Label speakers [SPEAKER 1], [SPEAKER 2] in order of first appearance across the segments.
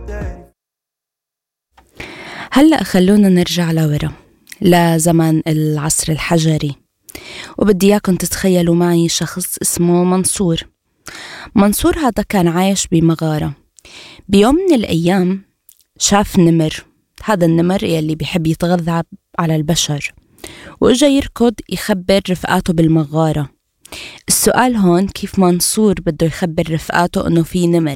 [SPEAKER 1] هلأ خلونا نرجع لورا لزمن العصر الحجري، وبدي إياكم تتخيلوا معي شخص اسمه منصور. منصور هذا كان عايش بمغارة. بيوم من الأيام شاف نمر، هذا النمر يلي بيحب يتغذى على البشر، وإجا يركض يخبر رفقاته بالمغارة. السؤال هون كيف منصور بده يخبر رفقاته إنه في نمر؟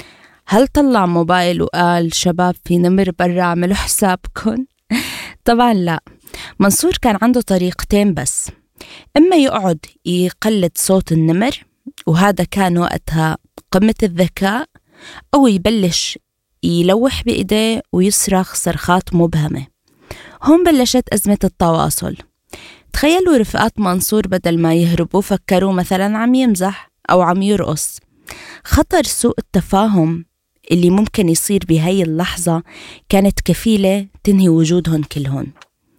[SPEAKER 1] هل طلع موبايل وقال شباب في نمر برا عملوا حسابكن؟ طبعا لا. منصور كان عنده طريقتين بس، إما يقعد يقلد صوت النمر، وهذا كان وقتها قمة الذكاء، أو يبلش يلوح بإيديه ويصرخ صرخات مبهمة. هون بلشت أزمة التواصل. تخيلوا رفقات منصور بدل ما يهربوا فكروا مثلا عم يمزح أو عم يرقص. خطر سوء التفاهم اللي ممكن يصير بهاي اللحظة كانت كفيلة تنهي وجودهم كلهم.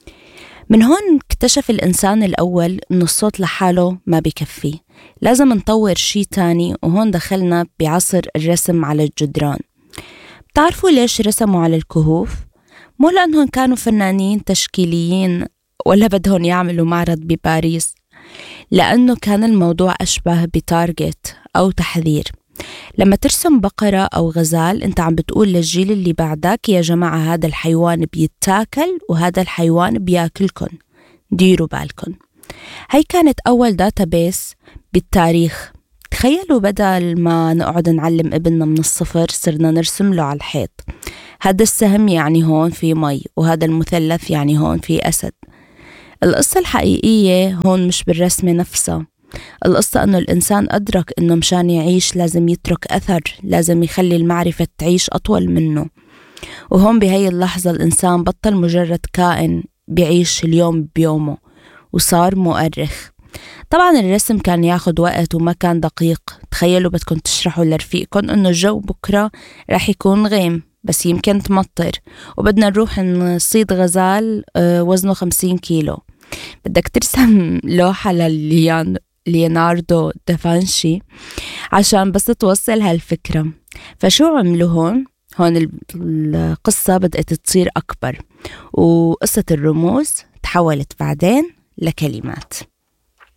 [SPEAKER 1] من هون اكتشف الإنسان الأول إنه الصوت لحاله ما بيكفي، لازم نطور شي تاني، وهون دخلنا بعصر الرسم على الجدران. بتعرفوا ليش رسموا على الكهوف؟ مو لأنهم كانوا فنانين تشكيليين ولا بدهم يعملوا معرض بباريس، لأنه كان الموضوع أشبه بتارجت أو تحذير. لما ترسم بقرة أو غزال أنت عم بتقول للجيل اللي بعدك يا جماعة هذا الحيوان بيتاكل وهذا الحيوان بياكلكن، ديروا بالكن. هاي كانت أول داتابيس بالتاريخ. تخيلوا بدل ما نقعد نعلم ابننا من الصفر صرنا نرسم له على الحيط، هذا السهم يعني هون في مي، وهذا المثلث يعني هون في أسد. القصة الحقيقية هون مش بالرسمة نفسها، القصة أنه الإنسان أدرك أنه مشان يعيش لازم يترك أثر، لازم يخلي المعرفة تعيش أطول منه. وهون بهاي اللحظة الإنسان بطل مجرد كائن بيعيش اليوم بيومه وصار مؤرخ. طبعا الرسم كان ياخد وقت وما كان دقيق. تخيلوا بدكم تشرحوا لرفيقكم أنه الجو بكرة رح يكون غيم بس يمكن تمطر، وبدنا نروح نصيد غزال وزنه 50 كيلو. بدك ترسم لوحة ليوناردو دافنشي عشان بس توصل هالفكرة. فشو عملوا هون القصة بدأت تصير أكبر، وقصة الرموز تحولت بعدين لكلمات.